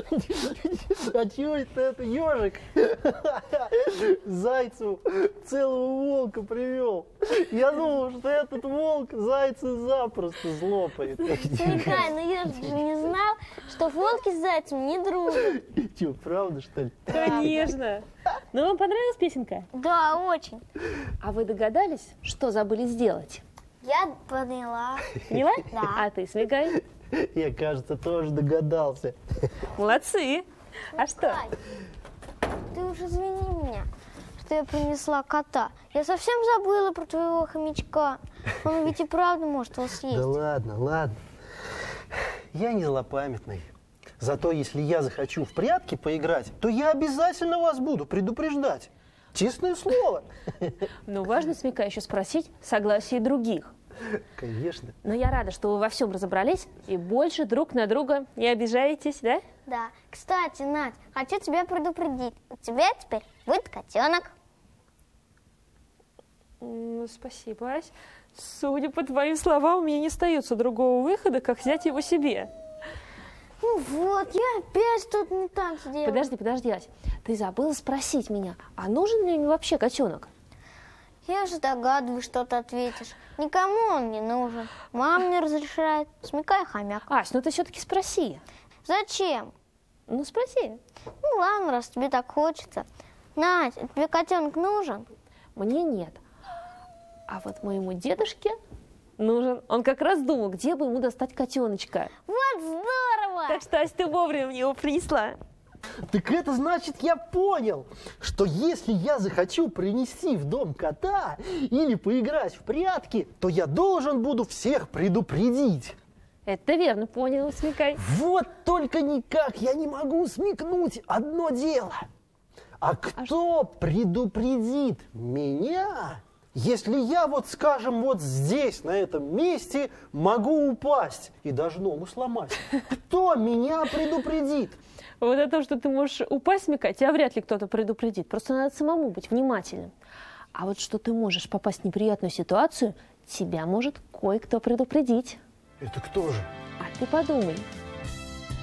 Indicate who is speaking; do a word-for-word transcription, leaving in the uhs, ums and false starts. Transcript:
Speaker 1: А чего это, это ежик зайцу целого волка привел? Я думал, что этот волк зайца запросто злопает.
Speaker 2: Смекай, ну я же не знал, что волки с зайцем не дружат.
Speaker 1: Че, правда, что ли?
Speaker 3: Конечно. Ну, вам понравилась песенка?
Speaker 2: Да, очень.
Speaker 3: А вы догадались, что забыли сделать?
Speaker 2: Я поняла.
Speaker 3: Поняла?
Speaker 2: Да.
Speaker 3: А ты, Смекай?
Speaker 1: Я, кажется, тоже догадался.
Speaker 3: Молодцы. А что?
Speaker 2: Кай, ты уж извини меня, что я принесла кота. Я совсем забыла про твоего хомячка. Он ведь и правда может вас съесть.
Speaker 1: Да ладно, ладно. Я не злопамятный. Зато если я захочу в прятки поиграть, то я обязательно вас буду предупреждать. Честное слово.
Speaker 3: Ну, важно, Смекай, еще спросить согласие других.
Speaker 1: Конечно.
Speaker 3: Но я рада, что вы во всем разобрались и больше друг на друга не обижаетесь, да?
Speaker 2: Да. Кстати, Надь, хочу тебя предупредить. У тебя теперь будет котенок.
Speaker 3: Ну, спасибо, Ась. Судя по твоим словам, у меня не остается другого выхода, как взять его себе.
Speaker 2: Ну вот, я опять тут не так сделала.
Speaker 3: Подожди, подожди, Ась. Ты забыла спросить меня, а нужен ли мне вообще котенок?
Speaker 2: Я же догадываюсь, что ты ответишь. Никому он не нужен. Мама не разрешает. Смекай, хомяк.
Speaker 3: Ась, ну ты все-таки спроси.
Speaker 2: Зачем?
Speaker 3: Ну, спроси.
Speaker 2: Ну ладно, раз тебе так хочется. Надь, тебе котенок нужен?
Speaker 3: Мне нет. А вот моему дедушке нужен. Он как раз думал, где бы ему достать котеночка.
Speaker 2: Вот здорово!
Speaker 3: Так что, Ась, ты вовремя мне его принесла.
Speaker 1: Так это значит, я понял, что если я захочу принести в дом кота или поиграть в прятки, то я должен буду всех предупредить.
Speaker 3: Это верно понял, Смекай.
Speaker 1: Вот только никак я не могу смекнуть одно дело. А кто предупредит меня, если я вот, скажем, вот здесь, на этом месте, могу упасть и даже ногу сломать? Кто меня предупредит?
Speaker 3: Вот о том, что ты можешь упасть, Смекай, тебя вряд ли кто-то предупредит. Просто надо самому быть внимательным. А вот что ты можешь попасть в неприятную ситуацию, тебя может кое-кто предупредить.
Speaker 1: Это кто же?
Speaker 3: А ты подумай,